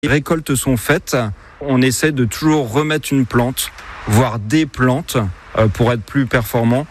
Les récoltes sont faites, on essaie de toujours remettre une plante, voire des plantes, pour être plus performant,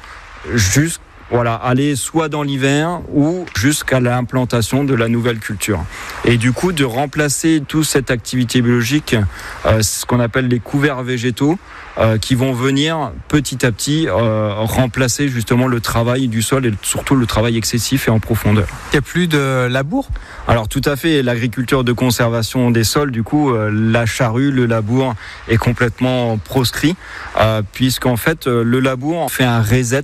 aller soit dans l'hiver ou jusqu'à l'implantation de la nouvelle culture. Et du coup, de remplacer toute cette activité biologique, ce qu'on appelle les couverts végétaux, qui vont venir petit à petit remplacer justement le travail du sol et surtout le travail excessif et en profondeur. Il n'y a plus de labour ? Alors tout à fait, l'agriculture de conservation des sols, du coup, la charrue, le labour est complètement proscrit, puisqu'en fait, le labour fait un reset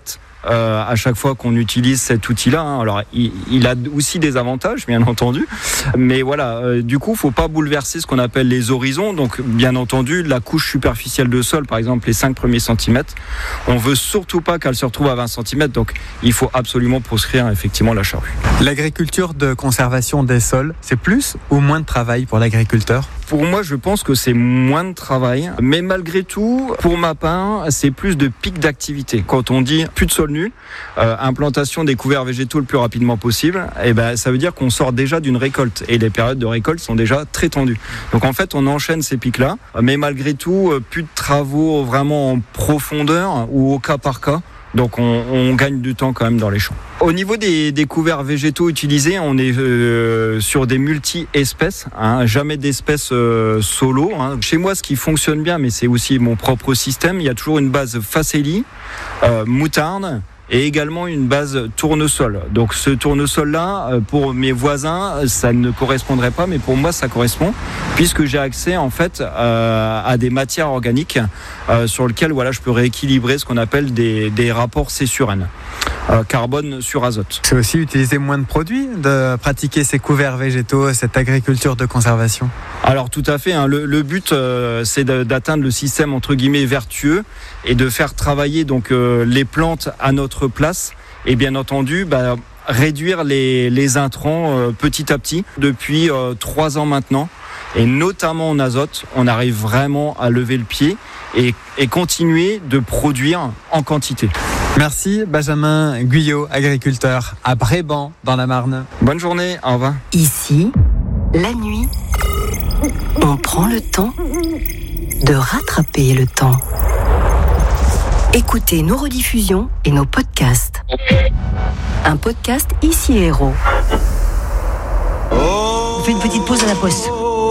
à chaque fois qu'on utilise cet outil-là. Alors, il a aussi des avantages, bien entendu, mais voilà, du coup, faut pas bouleverser ce qu'on appelle les horizons. Donc, bien entendu, la couche superficielle de sol, par exemple, les 5 premiers centimètres, on veut surtout pas qu'elle se retrouve à 20 cm. Donc, il faut absolument proscrire effectivement la charrue. L'agriculture de conservation des sols, c'est plus ou moins de travail pour l'agriculteur ? Pour moi, je pense que c'est moins de travail, mais malgré tout, pour ma part, c'est plus de pic d'activité. Quand on dit plus de sol nu, implantation des couverts végétaux le plus rapidement possible, ça veut dire qu'on sort déjà d'une récolte et les périodes de récolte sont déjà très tendues. Donc en fait, on enchaîne ces pics-là, mais malgré tout, plus de travaux vraiment en profondeur ou au cas par cas. Donc on gagne du temps quand même dans les champs. Au niveau des couverts végétaux utilisés, on est sur des multi-espèces, jamais d'espèces solo. Chez moi, ce qui fonctionne bien, mais c'est aussi mon propre système, il y a toujours une base facélie, moutarde, et également une base tournesol. Donc ce tournesol-là, pour mes voisins, ça ne correspondrait pas, mais pour moi, ça correspond, puisque j'ai accès en fait à des matières organiques sur lesquelles je peux rééquilibrer ce qu'on appelle des rapports C sur N. Carbone sur azote. C'est aussi utiliser moins de produits, de pratiquer ces couverts végétaux, cette agriculture de conservation ? Alors tout à fait, le but c'est d'atteindre le système entre guillemets vertueux et de faire travailler donc les plantes à notre place et bien entendu réduire les intrants petit à petit. Depuis 3 ans maintenant, et notamment en azote, on arrive vraiment à lever le pied et continuer de produire en quantité. Merci Benjamin Guyot, agriculteur à Bréban dans la Marne. Bonne journée, au revoir. Ici, la nuit, on prend le temps de rattraper le temps. Écoutez nos rediffusions et nos podcasts. Un podcast Ici Héros. On fait une petite pause à la poste.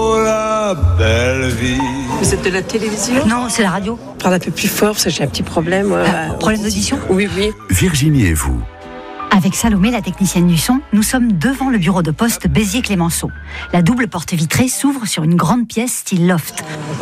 La belle vie. Vous êtes de la télévision ? Non, c'est la radio. Parle un peu plus fort, parce que j'ai un petit problème. Problème d'audition ? Oui. Virginie et vous. Avec Salomé, la technicienne du son, nous sommes devant le bureau de poste Béziers-Clémenceau. La double porte vitrée s'ouvre sur une grande pièce style loft.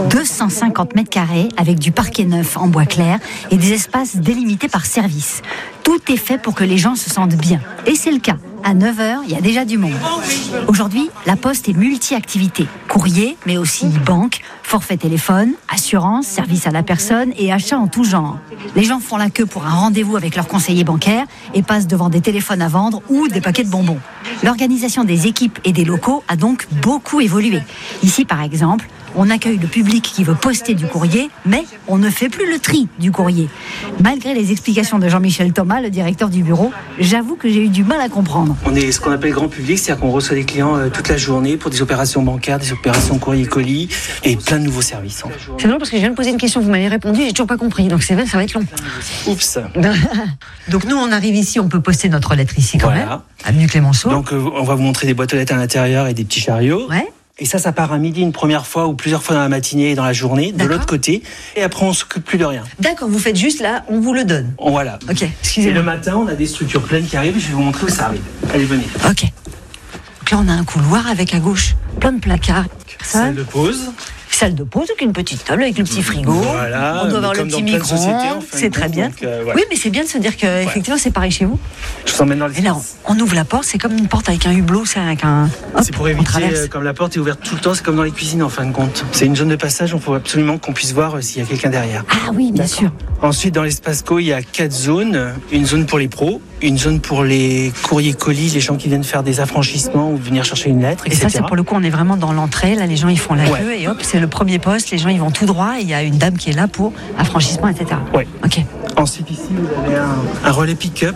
250 mètres carrés avec du parquet neuf en bois clair et des espaces délimités par service. Tout est fait pour que les gens se sentent bien. Et c'est le cas. À 9h, il y a déjà du monde. Aujourd'hui, la Poste est multi-activité. Courrier, mais aussi banque, forfait téléphone, assurance, service à la personne et achats en tout genre. Les gens font la queue pour un rendez-vous avec leur conseiller bancaire et passent devant des téléphones à vendre ou des paquets de bonbons. L'organisation des équipes et des locaux a donc beaucoup évolué. Ici, par exemple, on accueille le public qui veut poster du courrier, mais on ne fait plus le tri du courrier. Malgré les explications de Jean-Michel Thomas, le directeur du bureau, j'avoue que j'ai eu du mal à comprendre. On est ce qu'on appelle grand public, c'est-à-dire qu'on reçoit des clients toute la journée pour des opérations bancaires, des opérations courrier-colis et plein de nouveaux services. C'est drôle parce que je viens de poser une question, vous m'avez répondu, j'ai toujours pas compris, donc c'est vrai, ça va être long. Oups. Donc nous, on arrive ici, on peut poster notre lettre ici quand même, avenue Clémenceau. Donc on va vous montrer des boîtes aux lettres à l'intérieur et des petits chariots. Ouais. Et ça part à midi une première fois ou plusieurs fois dans la matinée et dans la journée, de l'autre côté. Et après, on s'occupe plus de rien. D'accord, vous faites juste là, on vous le donne. Voilà. Ok, Et excusez-moi. le matin, on a des structures pleines qui arrivent. Je vais vous montrer où ça arrive. Allez, venez. Ok. Donc là, on a un couloir avec à gauche plein de placards. Salle de pause. Salle de pause avec une petite table avec le petit frigo. Voilà. On doit avoir le comme petit dans plein de sociétés, en micro-ondes. fin de C'est très compte, bien. donc, voilà. Oui, mais c'est bien de se dire que effectivement c'est pareil chez vous. Je vous emmène dans les Et là, on ouvre la porte, c'est comme une porte avec un hublot, c'est avec un. Hop, C'est pour on éviter, traverse. comme la porte est ouverte tout le temps, c'est comme dans les cuisines en fin de compte. C'est une zone de passage, il faut absolument qu'on puisse voir s'il y a quelqu'un derrière. Ah oui, bien sûr. Ensuite, dans l'espace co, il y a 4 zones. Une zone pour les pros, une zone pour les courriers-colis, les gens qui viennent faire des affranchissements ou venir chercher une lettre, Et etc. ça, c'est pour le coup, on est vraiment dans l'entrée. Là, les gens, ils font la queue et hop, c'est le premier poste. Les gens, ils vont tout droit et il y a une dame qui est là pour affranchissement, etc. Ouais. Ok. Ensuite, ici, vous avez un relais pick-up.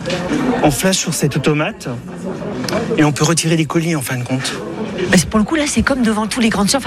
On flash sur cet automate et on peut retirer les colis en fin de compte. Pour le coup, là, c'est comme devant tous les grandes surfaces.